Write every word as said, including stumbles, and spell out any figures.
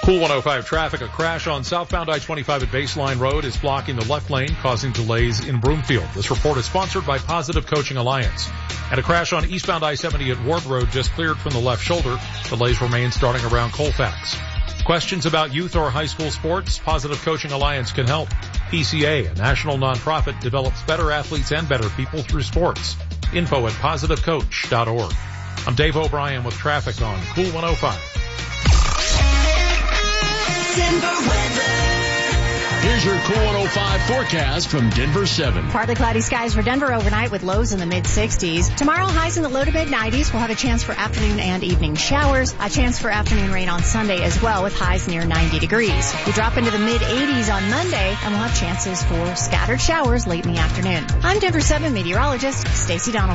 Cool one oh five traffic. A crash on southbound I twenty-five at Baseline Road is blocking the left lane, causing delays in Broomfield. This report is sponsored by Positive Coaching Alliance. And a crash on eastbound I seventy at Ward Road just cleared from the left shoulder. Delays remain starting around Colfax. Questions about youth or high school sports? Positive Coaching Alliance can help. P C A, a national nonprofit, develops better athletes and better people through sports. Info at positive coach dot org. I'm Dave O'Brien with traffic on Cool one oh five. Denver weather. Here's your Cool one oh five forecast from Denver seven. Partly cloudy skies for Denver overnight with lows in the mid sixties. Tomorrow, highs in the low to mid nineties. We'll have a chance for afternoon and evening showers. A chance for afternoon rain on Sunday as well with highs near ninety degrees. We drop into the mid eighties on Monday and we'll have chances for scattered showers late in the afternoon. I'm Denver seven meteorologist Stacey Donald.